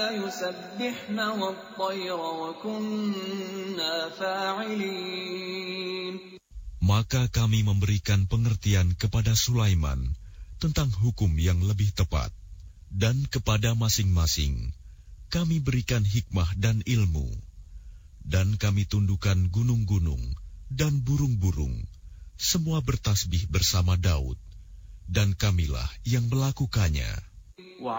يسبحن والطير وكنا فاعلين. Maka kami memberikan pengertian kepada Sulaiman tentang hukum yang lebih tepat, dan kepada masing-masing kami berikan hikmah dan ilmu, dan kami tundukkan gunung-gunung dan burung-burung, semua bertasbih bersama Daud, dan kamilah yang melakukannya.